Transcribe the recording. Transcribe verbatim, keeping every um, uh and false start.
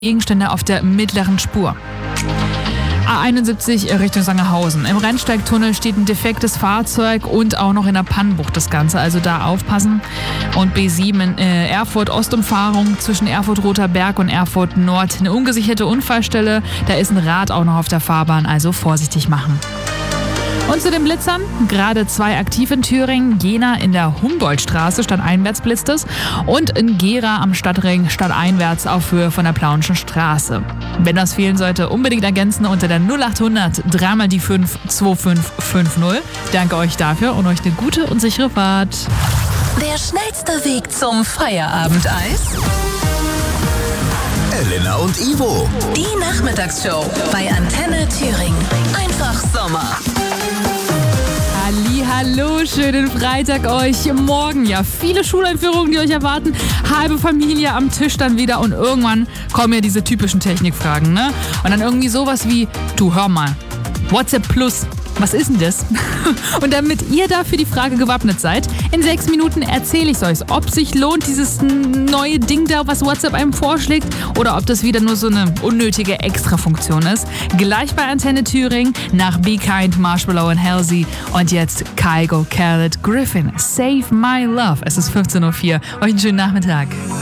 Gegenstände auf der mittleren Spur. A einundsiebzig Richtung Sangerhausen. Im Rennsteigtunnel steht ein defektes Fahrzeug und auch noch in der Pannenbucht das Ganze, also da aufpassen. Und B sieben äh, Erfurt-Ostumfahrung zwischen Erfurt-Roter Berg und Erfurt-Nord. Eine ungesicherte Unfallstelle, da ist ein Rad auch noch auf der Fahrbahn, also vorsichtig machen. Und zu den Blitzern, gerade zwei aktiv in Thüringen, Jena in der Humboldtstraße stadteinwärts blitzt es und in Gera am Stadtring stadteinwärts auf Höhe von der Plaunschen Straße. Wenn das fehlen sollte, unbedingt ergänzen unter der null achthundert drei mal die fünf zwei fünf fünf null. Danke euch dafür und euch eine gute und sichere Fahrt. Der schnellste Weg zum Feierabendeis? Elena und Ivo. Die Nachmittagsshow bei Antenne Thüringen. Einfach Sommer. Hallo, schönen Freitag euch. Morgen ja viele Schuleinführungen, die euch erwarten. Halbe Familie am Tisch dann wieder und irgendwann kommen ja diese typischen Technikfragen, ne? Und dann irgendwie sowas wie, du hör mal, WhatsApp Plus, was ist denn das? Und damit ihr dafür die Frage gewappnet seid, in sechs Minuten erzähle ich euch, ob sich lohnt, dieses neue Ding da, was WhatsApp einem vorschlägt, oder ob das wieder nur so eine unnötige Extrafunktion ist. Gleich bei Antenne Thüringen nach Be Kind, Marshmallow und Halsey und jetzt Kygo, Khaled, Griffin, Save My Love. Es ist fünfzehn Uhr vier. Euch einen schönen Nachmittag.